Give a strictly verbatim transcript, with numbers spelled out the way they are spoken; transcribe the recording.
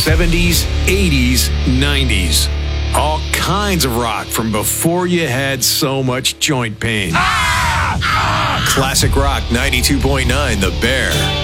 seventies, eighties, nineties. All kinds of rock from before you had so much joint pain. Ah! Ah! Classic Rock ninety-two point nine, The Bear.